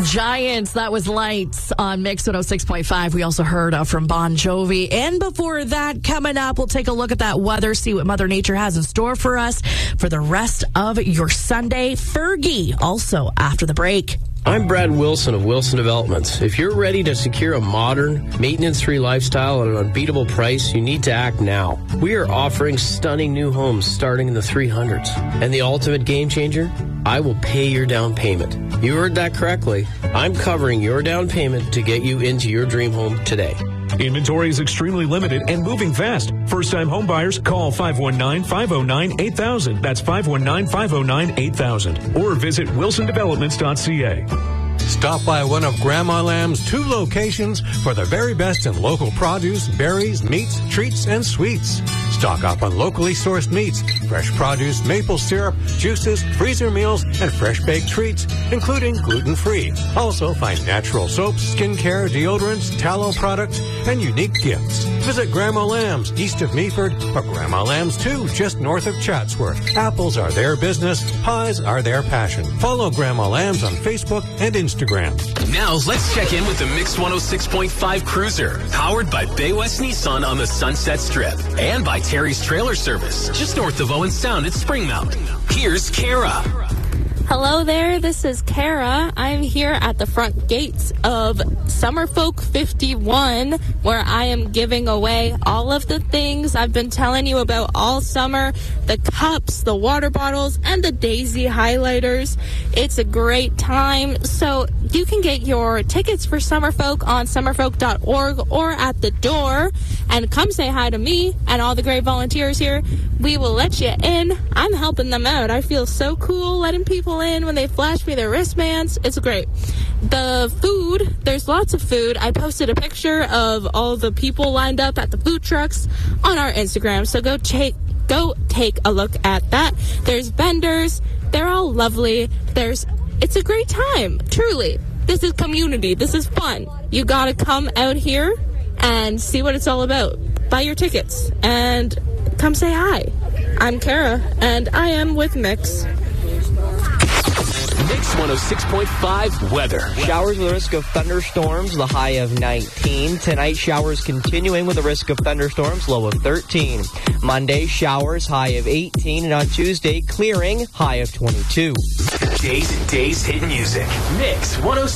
Giants, that was Lights on Mix 106.5. We also heard from Bon Jovi. And before that, coming up, we'll take a look at that weather, see what Mother Nature has in store for us for the rest of your Sunday. Fergie, also after the break. I'm Brad Wilson of Wilson Developments. If you're ready to secure a modern, maintenance-free lifestyle at an unbeatable price, you need to act now. We are offering stunning new homes starting in the 300s. And the ultimate game changer? I will pay your down payment. You heard that correctly. I'm covering your down payment to get you into your dream home today. Inventory is extremely limited and moving fast. First-time home buyers, call 519-509-8000. That's 519-509-8000. Or visit wilsondevelopments.ca. Stop by one of Grandma Lamb's 2 locations for the very best in local produce, berries, meats, treats, and sweets. Stock up on locally sourced meats, fresh produce, maple syrup, juices, freezer meals, and fresh baked treats, including gluten-free. Also find natural soaps, skincare, deodorants, tallow products, and unique gifts. Visit Grandma Lamb's east of Meaford or Grandma Lamb's 2 just north of Chatsworth. Apples are their business. Pies are their passion. Follow Grandma Lamb's on Facebook and Instagram. Now, let's check in with the Mix 106.5 Cruiser, powered by Bay West Nissan on the Sunset Strip and by Terry's Trailer Service, just north of Owen Sound at Spring Mountain. Here's Kara. Hello there, this is Kara. I'm here at the front gates of Summerfolk 51, where I am giving away all of the things I've been telling you about all summer, the cups, the water bottles, and the Daisy highlighters. It's a great time, so you can get your tickets for Summerfolk on summerfolk.org or at the door, and come say hi to me and all the great volunteers here. We will let you in. I'm helping them out. I feel so cool letting people in when they flash me their wristbands. It's great. The food, there's lots of food. I posted a picture of all the people lined up at the food trucks on our Instagram, so go take a look at that. There's vendors. They're all lovely. It's a great time, truly. This is community. This is fun. You gotta come out here and see what it's all about. Buy your tickets and come say hi. I'm Kara, and I am with Mix. Mix 106.5 weather. Showers with a risk of thunderstorms, the high of 19. Tonight, showers continuing with a risk of thunderstorms, low of 13. Monday, showers, high of 18. And on Tuesday, clearing, high of 22. Days hit music. Mix 106.